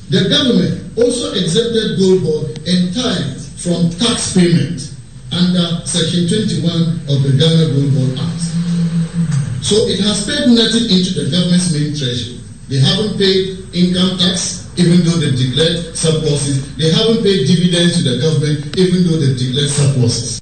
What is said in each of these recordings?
The government also exempted Gold Board entirely from tax payment under Section 21 of the Ghana Gold Board Act. So it has paid nothing into the government's main treasury. They haven't paid income tax, even though they've declared surpluses. They haven't paid dividends to the government, even though they've declared surpluses.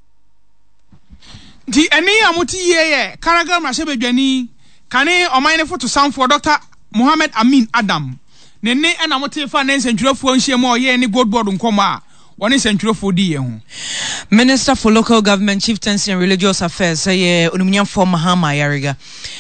The any amuti ye Karaga Mashebe Jani Kane or mine for to sound for Dr. Mohammed Amin Adam. Nene and amuti finance and true for Shemo ye any Gold Board Nkoma. One is central for the Minister for Local Government, Chieftaincy and Religious Affairs, say, Unuminian for Mahama Yariga.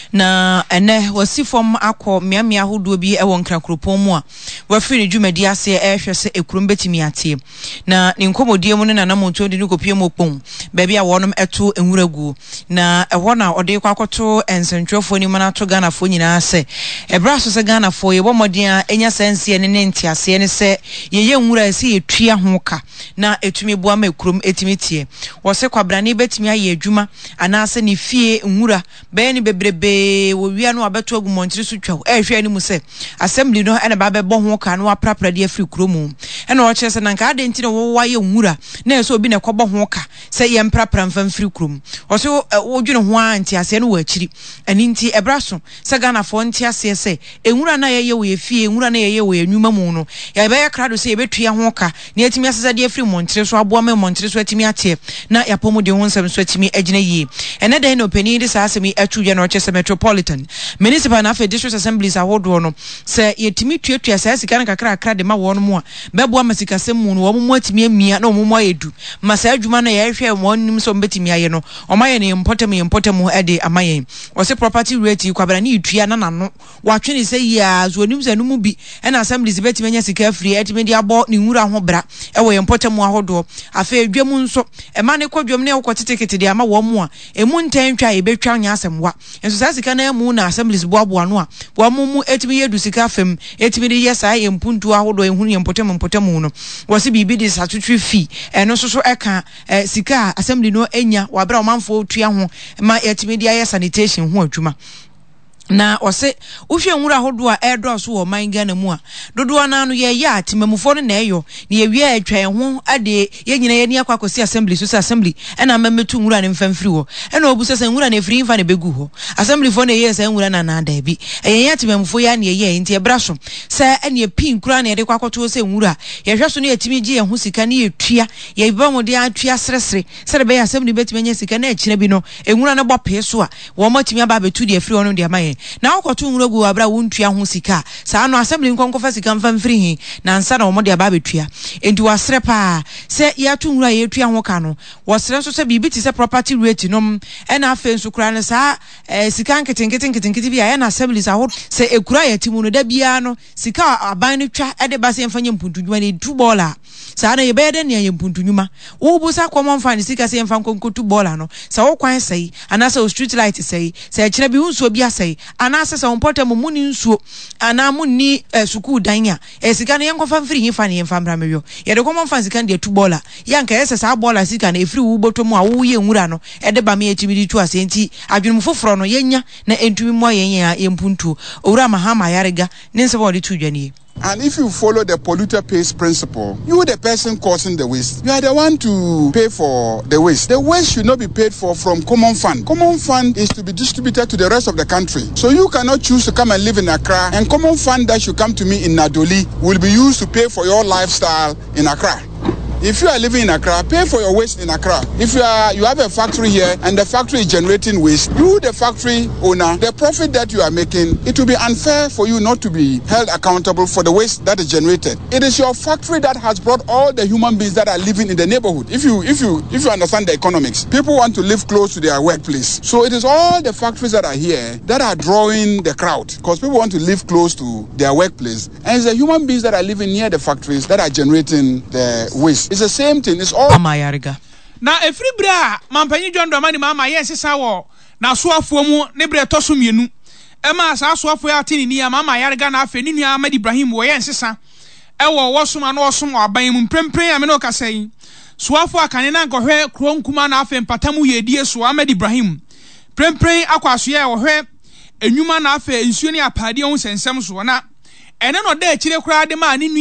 Na ene wasi from akọ miamia hodo bi e won krankropon mu a wa firi dwumadia se e hwe se ekurum betimi atie na ne nkomodie mu ne na namonto de kopie mu opon ba bia wonom eto enwuragu na eho na ode kwakoto ensentwefo ni mana to Ghana fo nyina se ebra so se Ghana fo ye bomodin a enya sense ne ne ntiase ne se ye nwura se yetua ho ka na etumi boa ma ekurum etimi tie wo se kwabrane betimi aye adwuma ana se ne fie nwura be ne bebrebe wo wia no abeto agumontiri so twa ehwe ani mu se assembly no ene ba bebo ho ka no aprapra de afri kuromu ene wo kyerese na nka ade ntine wo waye nwura na eso obi ne kobo ho ka se ye mprapra mfa mfiri kurom wo se wo dwene ho anti ase no wa akiri ani nti ebraso se Ghana fo nti ase se enwura na ye wo ye fie enwura na ye wo enwuma mu no ya be ye krado se ye betua ho ka na etimi asesa de afri montiri so aboa me montiri so etimi atie na yapomu de ho nsem so etimi agina yi ene de no pani de sa asemi atuye no kyese Metropolitan Municipal na District Assemblies ahodo no se yetimi tuatua sa sika na kakra de ma wo no mu a beboa masika sem mu no wo mu atimi amia na wo mu ayedu masa adwuma na ye hwe wo nim so mbetimi aye no o maye ne important e de amaye o se property rate kwabara ni tua na nano watwe ne se ya zo nim se no mu bi na assemblies betimi anya sika free etimi de abo ne nwura ho bra e wo important ahodo afa edwam nso e ma ne kwadwam ne wo kotetekete de ama wo mu a emu ntantwa e betwa nya asemwa enso sa sika na mu na assemblies boaboa no a wo mu etimi yedu sika fam etimi de yesa empuntu ahodo ehunu empotem no wo se bibi de satutri fi eno so eka sika assembly no enya wa bra o manfo tua ho ma etimi de aye sanitation ho adwuma na ose uhwe nwura hodo a edo so wo man Ghana mu a dodo na no ye ya atimamufo no na eyo na ye wi atwan ho ade ye nyina ye ni akwakosi assembly so assembly ena mametu nwura ne mfamfiri ho ena obusa se nwura ne firi mfa ne begu ho assembly fo na ye se nwura na da bi ye atimamufo ya na ye nti ebraso se ena ye pin kura na ye de kwakoto se nwura ye hwe so no ye timi gi ye ho sika na ye tua ye ba mo de atua sresre se de be assembly betimi nya sika na akina bi no enwura na bope so a wo matimi aba betu de afiri ono de amaye na okoto nwuragu abra wontua ho sika saa no assembly nkonkofa sika mfa mfiri hi na nsa na omode aba betua enti wasre pa se ya tu nwura ye tua ho ka no wasre so se bibi ti se property rate nom ena afa nso kura ne saa sika nketenkete bi ya na assembly sa ho se ekura ya timu no da bia no sika aban no twa ede ba se mfanye mpuntudwuma ne tu bola saa na ye be de ne ye mpuntudwuma wo bu sa kwom mfa ne sika se mfa nkonkotu bola no sa wo kwan sei ana sa street light sei se kire bi hunso bi asei ana sesa onpota mu muni nsuo ana munni suku danya sika na yenkofa mfiri hifa na yemfa mra meyo ye de komo mfa sika de tu bola yanka yesa sa bola sika na efiri wu botomu a wo ye nwura no de ba me etibidi tu asenti adwunum foforo no yenya na entumi mo yenya yempuntu owura Mahama Yariga nense ba odi tu dwane. And if you follow the polluter pays principle, you the person causing the waste. You are the one to pay for the waste. The waste should not be paid for from common fund. Common fund is to be distributed to the rest of the country. So you cannot choose to come and live in Accra, and common fund that should come to me in Nadoli will be used to pay for your lifestyle in Accra. If you are living in Accra, pay for your waste in Accra. If you have a factory here and the factory is generating waste, you the factory owner, the profit that you are making, it will be unfair for you not to be held accountable for the waste that is generated. It is your factory that has brought all the human beings that are living in the neighborhood. If you understand the economics, people want to live close to their workplace. So it is all the factories that are here that are drawing the crowd because people want to live close to their workplace. And it's the human beings that are living near the factories that are generating the waste. It's the same thing. It's all Yariga. Na efri bra mampanyi John Domani mama yensesa wo na soafo mu ne bre toso mienu ema sa soafo ya tini ni mama Yariga na afa ni nua Ahmed Ibrahim wo yensesa ewo wosoma na wosom aban mu prempren ya me no kasai soafo akane na nkɔhwɛ kronkuma na afa mpatamu yedie so Ahmed Ibrahim prempren akwaso ye wo hwɛ enwuma na afa nsuo ni apade ho sensem so na ene no da akire kura de ma ni